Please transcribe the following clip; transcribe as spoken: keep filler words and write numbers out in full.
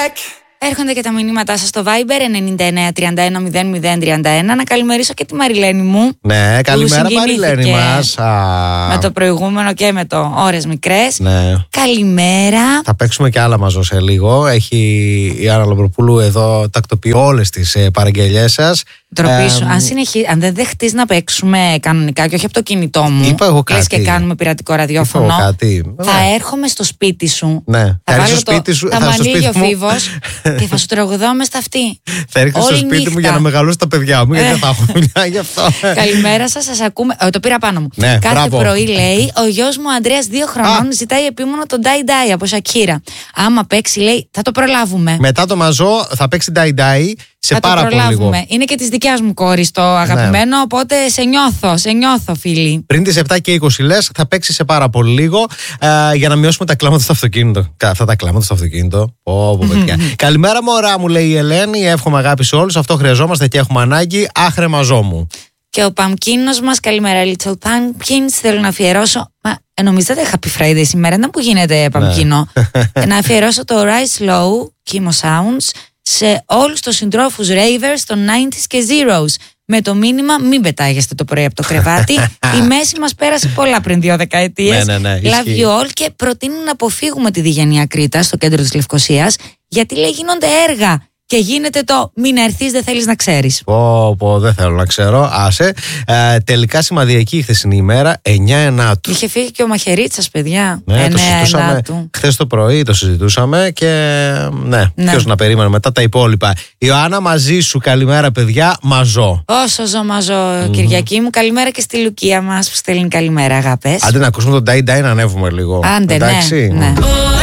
Έρχονται και τα μηνύματά σας στο Viber ενενήντα εννέα τριάντα ένα μηδέν μηδέν τριάντα ένα. Να καλημερίσω και τη Μαριλένη μου. Ναι, καλημέρα Μαριλένη μας. Με το προηγούμενο και με το ώρες μικρές. Ναι. Καλημέρα. Θα παίξουμε και άλλα μαζί σε λίγο. Έχει η Άννα Λαμπροπούλου εδώ, τακτοποιεί όλες τις ε, παραγγελίες σας. Ντροπή σου. Αν, συνεχί... Αν δεν δεχτείς να παίξουμε κανονικά και όχι από το κινητό μου, είπα εγώ κάτι. Λες και κάνουμε πειρατικό ραδιόφωνο. Είπα εγώ κάτι. Θα ναι. έρχομαι στο σπίτι σου. Ναι. Θα βάλω στο σπίτι σου, θα μανίγει ο Φίβος και θα σου τραγουδάω μες στα αυτή. Θα έρθεις στο σπίτι νύχτα. μου για να μεγαλώσει τα παιδιά μου, γιατί δεν θα έχω δουλειά γι' αυτό. Καλημέρα σας, σας ακούμε. Ε, το πήρα πάνω μου. Ναι, κάθε μπράβο. πρωί λέει ο γιος μου Ανδρέας δύο χρονών Α. ζητάει επίμονο τον Die Die από Σακύρα. Άμα παίξει, λέει, θα το προλάβουμε. Μετά το μαζό θα παίξει Die Die. Σε θα πάρα το προλάβουμε. Πολύ λίγο. Είναι και της δικιάς μου κόρης το αγαπημένο, ναι. Οπότε σε νιώθω, σε νιώθω φίλοι. Πριν τις επτά και είκοσι λες θα παίξει σε πάρα πολύ λίγο ε, για να μειώσουμε τα κλάματα στο αυτοκίνητο. Αυτά τα κλάματα στο αυτοκίνητο. Πω, πω, παιδιά. Καλημέρα μωρά μου, λέει η Ελένη. Εύχομαι αγάπη σε όλους. Αυτό χρειαζόμαστε και έχουμε ανάγκη. Άχρε μαζό μου. Και ο Παμκίνος μας, καλημέρα Little Pumpkins. Θέλω να αφιερώσω. Μα ε, νομίζετε Happy Friday σήμερα, να που γίνεται Παμκίνο. Ναι. Να αφιερώσω το Rise Low, Kimo Sounds, σε όλους τους συντρόφους ravers των ενενήντα και zeros. Με το μήνυμα μην πετάγεστε το πρωί από το κρεβάτι. Η μέση μας πέρασε πολλά πριν δύο δεκαετίες. Ναι, ναι, ναι, Love you all. Και προτείνουν να αποφύγουμε τη Διγενεία Κρήτα στο κέντρο της Λευκωσίας, γιατί λέει γίνονται έργα. Και γίνεται το μην έρθεις, δεν θέλεις να ξέρεις. Πω, πω, δεν θέλω να ξέρω. Άσε. Ε, τελικά σημαδιακή η χθεσινή ημέρα, εννιά ενάτου. Είχε φύγει και ο Μαχαιρίτσας, παιδιά. Ναι, το συζητούσαμε χθες το πρωί, το συζητούσαμε και ναι, ναι. Ποιος να περίμενε μετά τα υπόλοιπα. Ιωάννα, μαζί σου, καλημέρα, παιδιά, μαζό. Όσο ζω μαζό, mm. Κυριακή μου. Καλημέρα και στη Λουκία μας που στέλνει καλημέρα, αγάπες. Άντε να ακούσουμε τον Die Die να ανέβουμε λίγο. Άντε, εντάξει. Ναι, ναι.